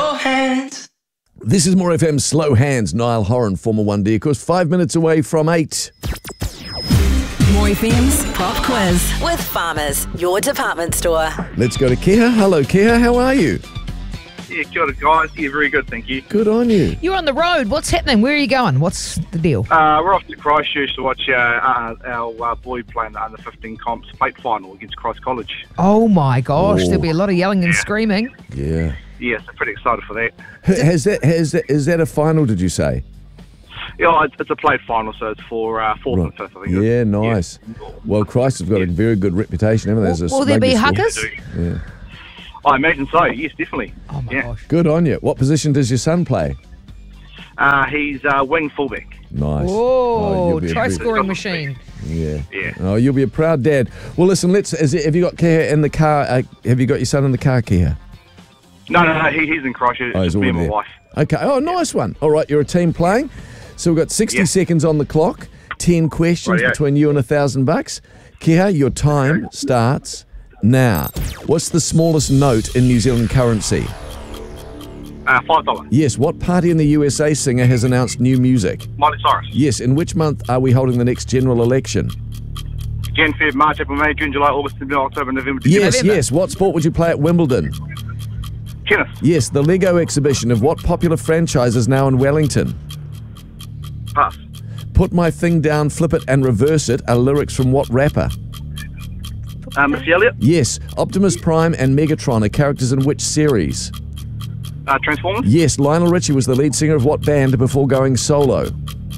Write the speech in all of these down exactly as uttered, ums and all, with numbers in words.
slow hands. This is More F M's Slow Hands. Niall Horan, former one D, of course, five minutes away from eight. More F M's Pop Quiz with Farmers, your department store. Let's go to Keha. Hello, Keha. How are you? Yeah, kia ora, guys. Yeah, very good, thank you. Good on you. You're on the road. What's happening? Where are you going? What's the deal? Uh, we're off to Christchurch to watch uh, uh, our uh, boy play in the under fifteen comps plate final against Christ College. Oh my gosh, Oh. there'll be a lot of yelling and screaming. Yeah. Yeah, so pretty excited for that. H- Has that, has that, is that a final, did you say? Yeah, it's, it's a plate final, so it's for uh, fourth and fifth, I think. Yeah, nice. Yeah. Well, Christ have got a very good reputation, haven't they? as a Will there be rugby school? huckers? Yeah. I imagine so, yes, definitely. Oh my yeah. gosh. Good on you. What position does your son play? Uh, he's uh, wing fullback. Nice. Oh, you'll be a try big- scoring machine. Yeah. Yeah. Oh, you'll be a proud dad. Well, listen, let's. Is it, have you got Keha in the car? Uh, have you got your son in the car, Keha? No, no, no, he, he's in Christchurch. Oh, he's It's me and my already there. wife. Okay. Oh, nice one. All right, you're a team playing. So we've got sixty Yeah. seconds on the clock. Ten questions Rightio. between you and a thousand bucks. Keha, your time starts now. What's the smallest note in New Zealand currency? Uh, five dollars. Yes. What party in the U S A singer has announced new music? Miley Cyrus. Yes. In which month are we holding the next general election? Jan, Feb, March, April, May, June, July, August, September, October, November, December. Yes. Yes. What sport would you play at Wimbledon? Tennis. Yes. The Lego exhibition of what popular franchise is now in Wellington? Pass. Put my thing down, flip it and reverse it are lyrics from what rapper? Uh, Missy Elliott. Yes. Optimus Prime and Megatron are characters in which series? Uh, Transformers. Yes. Lionel Richie was the lead singer of what band before going solo?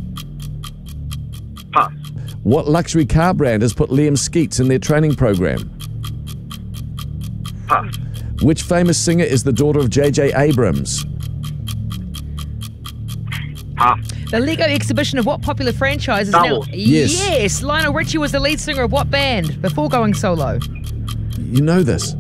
Pass. What luxury car brand has put Liam Skeets in their training program? Pass. Which famous singer is the daughter of J J Abrams? Pass. The Lego exhibition of what popular franchise is Star now? Wars. Yes. Yes. Lionel Richie was the lead singer of what band before going solo? You know this.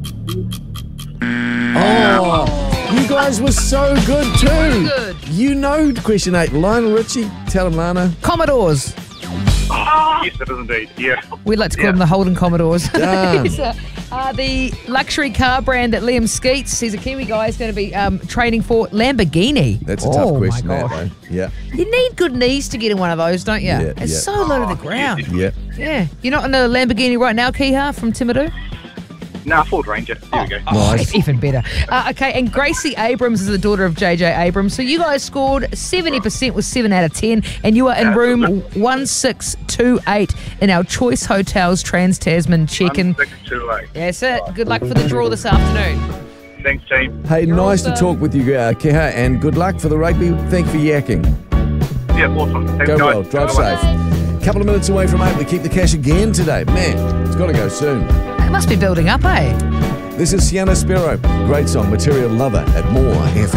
Oh, you guys were so good too. Very good. You know question eight. Lionel Richie, tell him, Lana. Commodores. Oh, yes, it is indeed. Yeah. We like to call Yeah. them the Holden Commodores. Damn. It's, uh, uh, the luxury car brand that Liam Skeets, he's a Kiwi guy, is going to be um, training for Lamborghini. That's a oh, tough question, my that, gosh. though. Yeah, You need good knees to get in one of those, don't you? Yeah, it's yeah. so low to the ground. yeah. Yeah. You're not in a Lamborghini right now, Keha, from Timaru? Nah, Ford Ranger. There we go. Nice. Even better. Uh, okay, and Gracie Abrams is the daughter of J J Abrams. So you guys scored seventy percent with seven out of ten, and you are in room one six two eight in our Choice Hotels Trans-Tasman check-in. Six, two, eight. That's it. Good luck for the draw this afternoon. Thanks, team. Hey, You're nice to awesome. talk with you, uh, Keha, and good luck for the rugby. Thank you for yakking. Yeah, awesome. Thanks, Go guys. well. Drive Bye-bye. safe. Couple of minutes away from eight. We keep the cash again today. Man, it's got to go soon. It must be building up, eh? This is Sienna Sparrow. Great song, Material Lover at More F M.